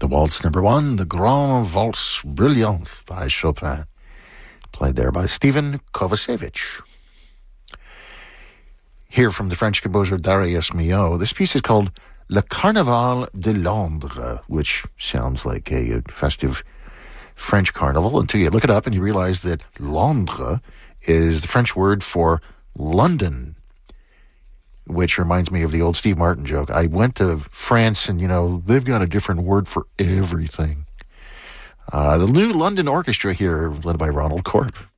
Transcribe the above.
The waltz number one, the Grand Valse Brillante by Chopin, played there by Stephen Kovacevic. Here from the French composer Darius Milhaud, this piece is called Le Carnaval de Londres, which sounds like a festive French carnival until you look it up and you realize that Londres is the French word for London, which reminds me of the old Steve Martin joke. I went to France and, they've got a different word for everything. The new London Orchestra here, led by Ronald Corp.